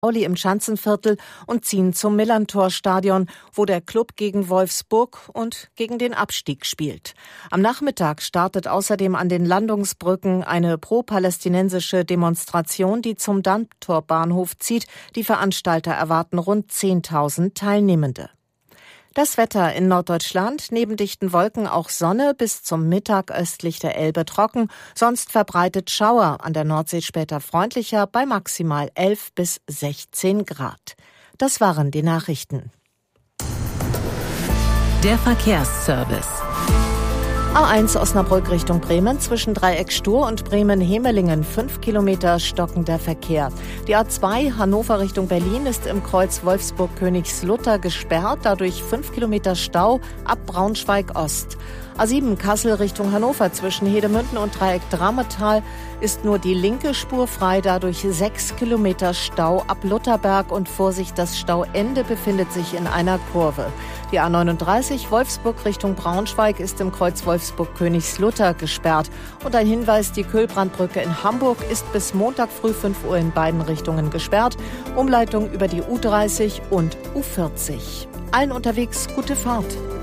Pauli im Schanzenviertel und ziehen zum Millerntor-Stadion, wo der Klub gegen Wolfsburg und gegen den Abstieg spielt. Am Nachmittag startet außerdem an den Landungsbrücken eine pro-palästinensische Demonstration, die zum Dammtorbahnhof zieht. Die Veranstalter erwarten rund 10.000 Teilnehmende. Das Wetter in Norddeutschland, neben dichten Wolken auch Sonne, bis zum Mittag östlich der Elbe trocken, sonst verbreitet Schauer, an der Nordsee später freundlicher bei maximal 11 bis 16 Grad. Das waren die Nachrichten. Der Verkehrsservice. A1 Osnabrück Richtung Bremen, zwischen Dreieck Stur und Bremen-Hemelingen 5 Kilometer stockender Verkehr. Die A2 Hannover Richtung Berlin ist im Kreuz Wolfsburg-Königslutter gesperrt, dadurch 5 Kilometer Stau ab Braunschweig Ost. A7 Kassel Richtung Hannover zwischen Hedemünden und Dreieck Drametal ist nur die linke Spur frei, dadurch 6 Kilometer Stau ab Lutherberg und Vorsicht, das Stauende befindet sich in einer Kurve. Die A39 Wolfsburg Richtung Braunschweig ist im Kreuz Wolfsburg-Königslutter gesperrt. Und ein Hinweis, die Kühlbrandbrücke in Hamburg ist bis Montag früh 5 Uhr in beiden Richtungen gesperrt. Umleitung über die U30 und U40. Allen unterwegs gute Fahrt.